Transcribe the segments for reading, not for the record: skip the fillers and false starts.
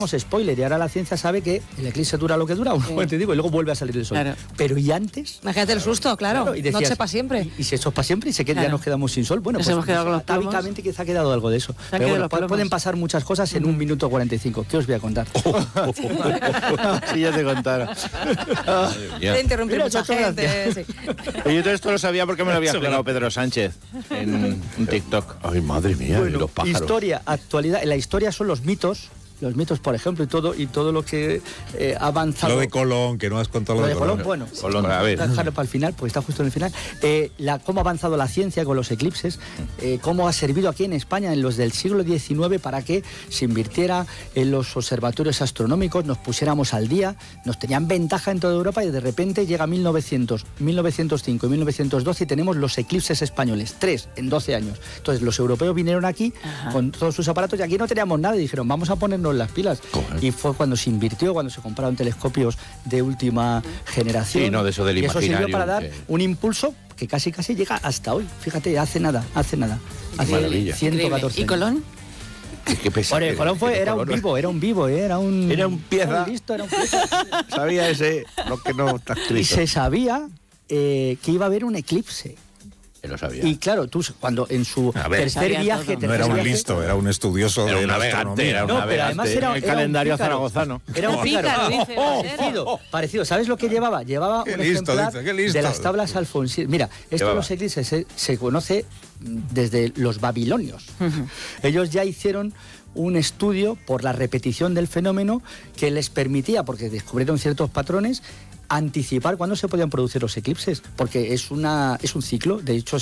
spoiler, y ahora la ciencia sabe que el eclipse dura lo que dura, te digo, y luego vuelve a salir el sol. Claro. Pero ¿y antes? Imagínate el susto, claro. Y decías, noche para siempre. Y si eso es para siempre y se queda, ya nos quedamos sin sol. Bueno, nos pues hemos quedado con los plomos. atávicamente quizá ha quedado algo de eso. Pero bueno, pueden pasar muchas cosas en 1 minuto 45. ¿Qué os voy a contar? Sí, ya te contaron. Te interrumpí mucha gente. Sí. Yo todo esto lo sabía porque me lo había explicado Pedro Sánchez en un TikTok. Ay, madre mía, bueno, los pájaros. Historia, actualidad. En la historia son los mitos, por ejemplo, y todo lo que ha avanzado. Lo de Colón, que no has contado lo de Colón. Bueno, Colón, a ver. Dejarlo para el final, porque está justo en el final. Cómo ha avanzado la ciencia con los eclipses, cómo ha servido aquí en España en los del siglo XIX para que se invirtiera en los observatorios astronómicos, nos pusiéramos al día, nos tenían ventaja en toda Europa y de repente llega 1900, 1905 y 1912 y tenemos los eclipses españoles, 3 en 12 años. Entonces los europeos vinieron aquí con todos sus aparatos y aquí no teníamos nada y dijeron, vamos a ponernos las pilas. Coger. Y fue cuando se invirtió, cuando se compraron telescopios de última generación. Sí, no, de eso del y eso sirvió imaginario, para dar un impulso que casi llega hasta hoy. Fíjate, hace nada. Hace maravilla. 114 ¿Y Colón? Qué pesado. Bueno, Colón era un vivo, era un pieza. Listo, era un pieza. Sabía lo que no está escrito. Y se sabía que iba a haber un eclipse. Lo sabía. Y claro, tú cuando en su tercer viaje... No era un listo, era un estudioso de la astronomía. No, pero además era el calendario zaragozano. Era un pícaro. Parecido. ¿Sabes lo que llevaba? Llevaba un ejemplar de las tablas alfonsíes. Mira, esto de los eclipses se conoce desde los babilonios. Ellos ya hicieron un estudio por la repetición del fenómeno que les permitía, porque descubrieron ciertos patrones, anticipar cuándo se podían producir los eclipses, porque es un ciclo, de hecho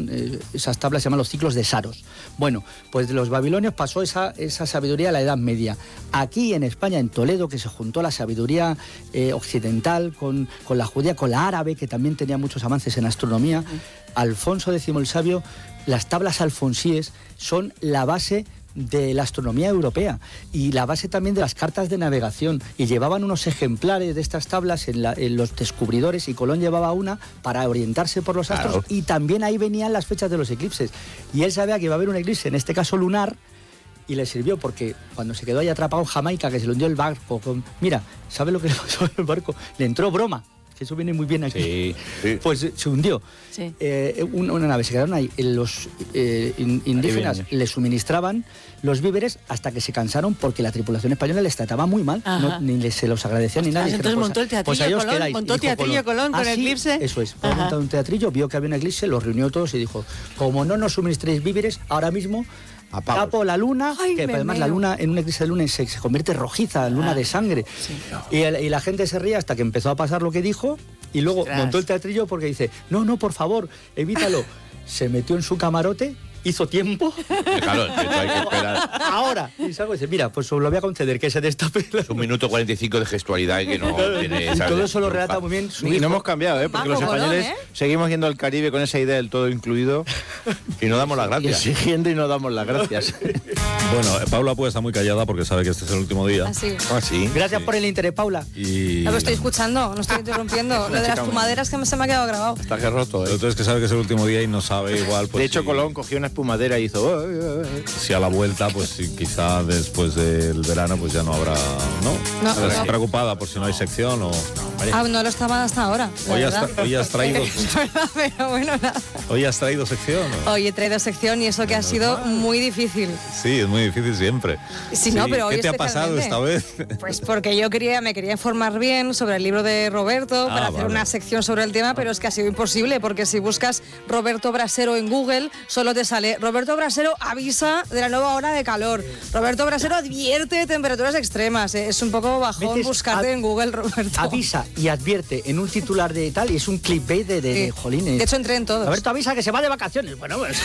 esas tablas se llaman los ciclos de Saros. Bueno, pues de los babilonios pasó esa sabiduría a la Edad Media. Aquí en España, en Toledo, que se juntó la sabiduría occidental con la judía, con la árabe, que también tenía muchos avances en astronomía, Alfonso X el Sabio, las tablas alfonsíes son la base de la astronomía europea y la base también de las cartas de navegación, y llevaban unos ejemplares de estas tablas en los descubridores, y Colón llevaba una para orientarse por los astros, y también ahí venían las fechas de los eclipses, y él sabía que iba a haber un eclipse, en este caso lunar, y le sirvió porque cuando se quedó ahí atrapado en Jamaica, que se le hundió el barco, mira, ¿sabe lo que le pasó al barco? Le entró broma, que eso viene muy bien aquí. Sí. Pues se hundió. Sí. Una nave, se quedaron ahí. Los indígenas le suministraban los víveres hasta que se cansaron porque la tripulación española les trataba muy mal. Ni se los agradecía ni nadie. Entonces montó el teatrillo Colón, montó teatrillo Colón con el eclipse. Eso es, montó un teatrillo, vio que había un eclipse, los reunió todos y dijo, como no nos suministréis víveres, ahora mismo tapo la luna, que además la luna en un eclipse de luna se convierte rojiza, luna de sangre. Sí. Y la gente se ría hasta que empezó a pasar lo que dijo, y luego montó el teatrillo porque dice, no, por favor, evítalo. Se metió en su camarote, hizo tiempo. Claro, hay que esperar. Ahora, y salgo y dice, mira, pues os lo voy a conceder, que se destape. Es 1 minuto 45 de gestualidad que no tiene... Y todo eso lo relata muy bien su hijo. Y no hemos cambiado, porque los españoles seguimos yendo al Caribe con esa idea del todo incluido. Y no damos las gracias. Exigiendo y no damos las gracias. Bueno, Paula pues está muy callada porque sabe que este es el último día. Sí. Gracias por el interés, Paula. Lo estoy escuchando, no estoy interrumpiendo. Lo de las fumaderas que se me ha quedado grabado. Está que roto, Pero tú es que sabe que es el último día y no sabe igual. Pues, de hecho, Colón cogió una espumadera y hizo... Si a la vuelta, pues quizá después del verano, pues ya no habrá... ¿No? ¿Estás preocupada por si no hay sección o...? No lo estaba hasta ahora. Hoy has traído... Pero bueno, nada. ¿Hoy has traído sección? Hoy he traído sección y eso que ha sido muy difícil. Sí, es muy difícil siempre. Sí, no, pero hoy ¿Qué te ha pasado esta vez? Pues porque yo me quería informar bien sobre el libro de Roberto para hacer una sección sobre el tema, pero es que ha sido imposible, porque si buscas Roberto Brasero en Google, solo te sale Roberto Brasero avisa de la nueva ola de calor. Roberto Brasero advierte de temperaturas extremas. Es un poco bajón buscarte en Google, Roberto. Avisa y advierte en un titular de tal, y es un clickbait de jolines. De hecho, entré en todos. Roberto avisa que se va de vacaciones. Bueno, pues...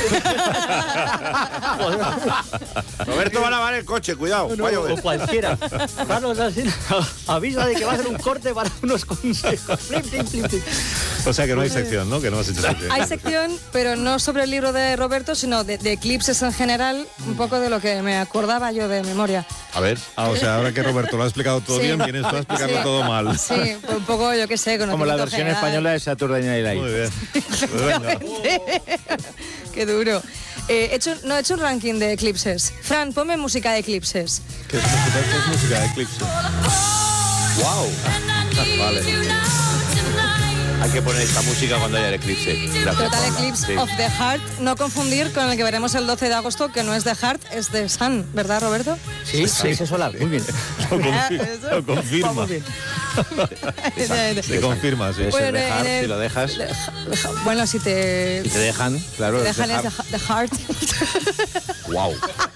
Roberto va a lavar el coche, cuidado. O cualquiera. Carlos avisa de que va a hacer un corte para unos consejos. O sea que no hay sección, ¿no? Que no has hecho sección. Hay sección, pero no sobre el libro de Roberto, sino de eclipses en general, un poco de lo que me acordaba yo de memoria. A ver. O sea, ahora que Roberto lo ha explicado todo bien, vienes tú a explicarlo todo mal. Sí, pues un poco, yo qué sé, como la versión española de Saturday Night Live. Muy bien. Qué duro. He hecho un ranking de eclipses. Fran, ponme música de eclipses. ¿Qué es música de eclipse? ¡Wow! Vale. Hay que poner esta música cuando haya el eclipse. Gracias, Total Paula. Eclipse Sí. of the Heart. No confundir con el que veremos el 12 de agosto, que no es de Heart, es de Sun, ¿verdad, Roberto? Sí, ese solar. Muy bien. Lo confirma. Muy bien. Se confirma, sí. Bueno, dejar, si lo dejas. Bueno, si te... Si te dejan, claro. te dejan es de Heart. Wow.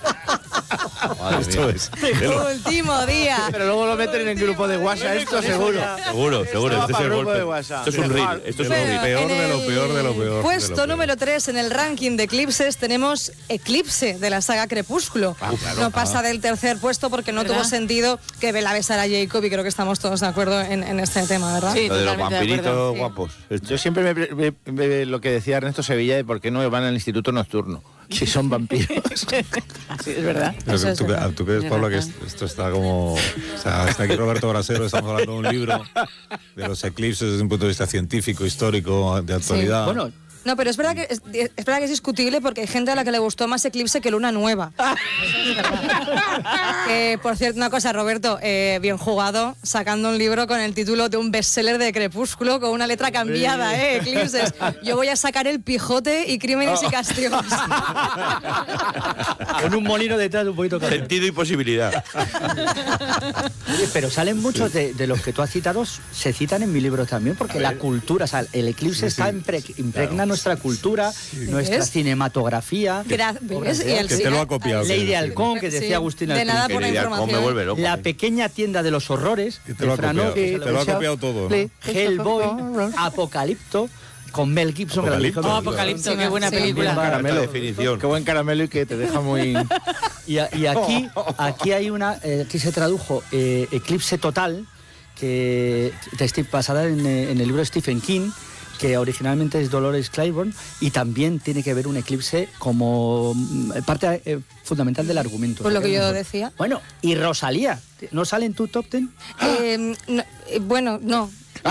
Esto es. Último día. Pero luego lo meten en el grupo de WhatsApp, esto seguro. Seguro. Este es el grupo de golpe. WhatsApp. Esto es un reel. Esto es un Lo reel. peor de lo peor de lo peor. Puesto número 3 en el ranking de eclipses tenemos Eclipse de la saga Crepúsculo. No pasa del tercer puesto porque no tuvo sentido que Bella besara a Jacob y creo que estamos todos de acuerdo en este tema, ¿verdad? Sí, Lo de los totalmente de acuerdo. vampiritos guapos. Yo siempre lo que decía Ernesto Sevilla de por qué no van al instituto nocturno. Si son vampiros. Sí, es verdad. Pero Eso es verdad. ¿tú crees, Pablo, que esto está como... O sea, está aquí Roberto Brasero, estamos hablando de un libro de los eclipses desde un punto de vista científico, histórico, de actualidad. Bueno, No, pero es verdad que es discutible porque hay gente a la que le gustó más Eclipse que Luna Nueva. Por cierto, una cosa, Roberto, bien jugado, sacando un libro con el título de un bestseller de Crepúsculo con una letra cambiada, Eclipses. Yo voy a sacar El Pijote y Crímenes y Castigos. Con un molino detrás de un poquito de Sentido y posibilidad. Oye, pero salen muchos de los que tú has citado, se citan en mi libro también, porque la cultura, o sea, el eclipse está impregna nuestra cultura, nuestra ¿Ves? cinematografía. ¿Ves? Y el Que te lo ha copiado. Ley que- de Halcón, que decía Sí. Agustín De nada por la Querida, información. ¿cómo me vuelve loco? La pequeña tienda de los horrores. Que te lo ha copiado, te lo ha copiado todo, ¿no? Hellboy, Apocalipto, con Mel Gibson. que la Apocalipto. dirigió- Oh, Apocalipto, qué buena Sí. película. Bien, Caramelo. definición. Qué buen caramelo y que te deja muy... Y aquí hay una, aquí se tradujo Eclipse Total, que basada en el libro de Stephen King, que originalmente es Dolores Claiborne, y también tiene que ver un eclipse como parte fundamental del argumento. Pues lo que yo decía. Bueno, y Rosalía, ¿no sale en tu top 10? Bueno, no.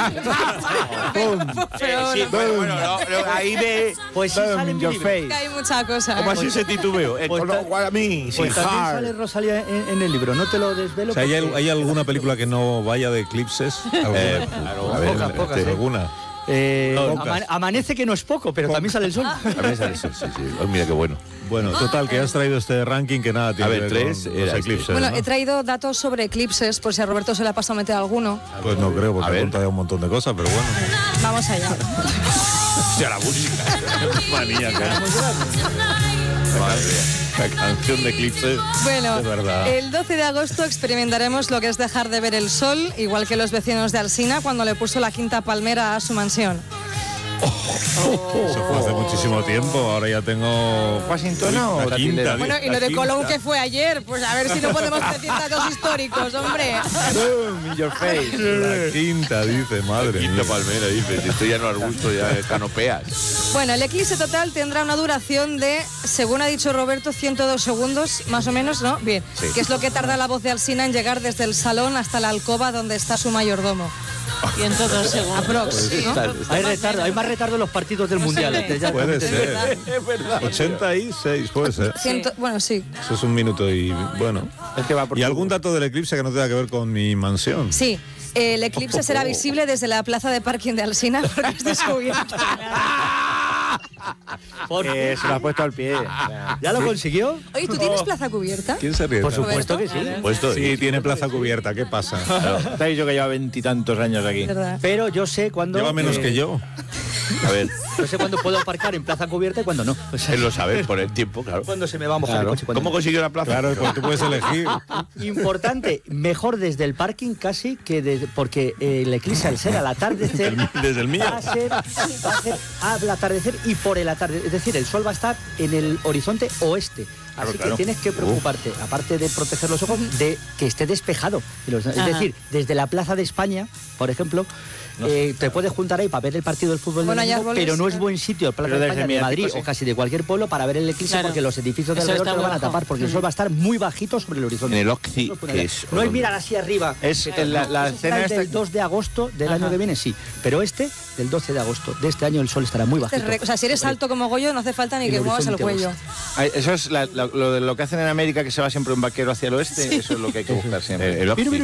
Pero Sí, bueno, ahí ve. Pues sí sale en mi libro. que hay mucha cosa. ¿Cómo así ese titubeo? Pues A mí, sin Pues también hard. sale Rosalía en el libro, no te lo desvelo. O sea, porque- ¿hay alguna película que no vaya de eclipses? Claro, A ver, pocas, ¿eh? alguna. Pocas. Amanece que no es poco, pero también sale el sol. A mí sale eso, sí. Oh, mira qué bueno. Bueno, total, que has traído este ranking que nada tiene A ver, que ver tres con era los este. eclipses, Bueno, ¿no? he traído datos sobre eclipses, por si a Roberto se le ha pasado a meter alguno. Pues no creo, A porque ver. ha contado un montón de cosas, pero bueno. Vamos allá. O sea, la música. Maníaca. La canción de eclipse. Bueno, de verdad. el 12 de agosto experimentaremos lo que es dejar de ver el sol, igual que los vecinos de Alsina cuando le puso la quinta palmera a su mansión. Eso fue hace muchísimo tiempo, ahora ya tengo... ¿Washington o la la quinta. Tindera? Bueno, y lo de Colón que fue ayer, pues a ver si no podemos decir datos históricos, hombre. Boom, in your face. La quinta, dice, madre Quinta mía. palmera, dice. Esto ya no arbusto, ya es canopeas. Bueno, el eclipse total tendrá una duración de, según ha dicho Roberto, 102 segundos, más o menos, ¿no? Bien, Sí. que es lo que tarda la voz de Alsina en llegar desde el salón hasta la alcoba donde está su mayordomo. 102 segundos. Aprox, ¿no? Hay retardo, hay más retardo en los partidos del Mundial. sé. Ya Puede te- ser. 86, puede ser. Bueno, sí. Eso es un minuto y bueno. Es que va por ¿Y algún dato del eclipse que no tenga que ver con mi mansión? Sí, el eclipse será visible desde la plaza de parking de Alsina porque es descubierto. se lo ha puesto al pie. ¿Ya lo consiguió? Oye, ¿tú tienes plaza cubierta? ¿Quién se ríe? Por tanto? supuesto que sí. Puesto. Sí, tiene plaza cubierta, ¿qué pasa? Te he dicho que lleva 20 y tantos años aquí. ¿Verdad? Pero yo sé cuándo... Lleva menos que yo. A ver, Yo sé cuándo puedo aparcar en plaza cubierta y cuándo no. O sea, él lo sabe por el tiempo, claro. cuándo se me va a mojar el coche. cuándo ¿Cómo no. consiguió la plaza? Claro, porque tú puedes elegir. Importante, mejor desde el parking casi que porque el eclipse al ser al atardecer Desde el mío. va a ser al atardecer y por el atardecer, es decir, el sol va a estar en el horizonte oeste. Así que tienes que preocuparte, aparte de proteger los ojos, de que esté despejado. Es decir, desde la Plaza de España, por ejemplo, te puedes juntar ahí para ver el partido del fútbol Bueno, del hay domingo, árboles, pero no es claro. buen sitio, Plaza Pero de desde España, mi de Madrid ático, sí. o casi de cualquier pueblo para ver el eclipse, Claro. porque los edificios de Eso alrededor está te lo muy van a bajo. tapar, porque el sol va a estar muy bajito sobre el horizonte. En el Occi, No, que es... no es mirar así arriba. Es la Eso será escena el esta... del 2 de agosto del año que viene, sí. Pero este del 12 de agosto de este año, el sol estará muy bajito. O sea, si eres alto como Goyo, no hace falta ni que muevas el cuello. Eso es lo que hacen en América, que se va siempre un vaquero hacia el oeste. Sí. Eso es lo que hay que buscar siempre.